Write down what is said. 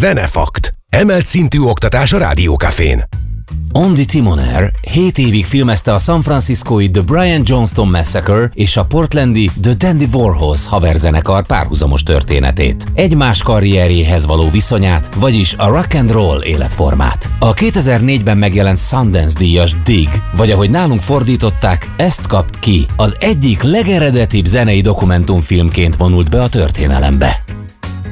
Zenefakt. Emelt szintű oktatás a Rádiókafén. Andy Timoner 7 évig filmezte a San Franciscói The Brian Johnston Massacre és a portlandi The Dandy Warhols haverzenekar párhuzamos történetét, egymás karrierjéhez való viszonyát, vagyis a rock and roll életformát. A 2004-ben megjelent Sundance-díjas Dig, vagy ahogy nálunk fordították, ezt kapt ki, az egyik legeredetibb zenei dokumentumfilmként vonult be a történelembe.